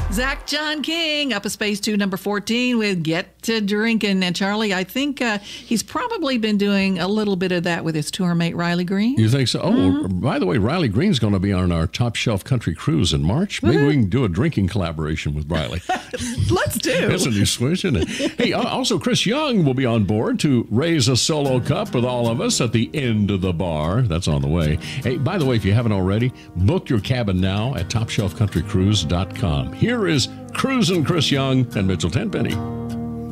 Zach John King, Up a Space 2, number 14 with Get to Drinking. And Charlie, I think he's probably been doing a little bit of that with his tour mate, Riley Green. You think so? Oh, by the way, Riley Green's going to be on our Top Shelf Country Cruise in March. Maybe we can do a drinking collaboration with Riley. Let's do. That's a new switch, isn't it? Hey, also, Chris Young will be on board to raise a solo cup with all of us at the end of the bar. That's on the way. Hey, by the way, if you haven't already, book your cabin now at TopShelfCountryCruise.com. Here is Cruisin' Chris Young and Mitchell Tenpenny.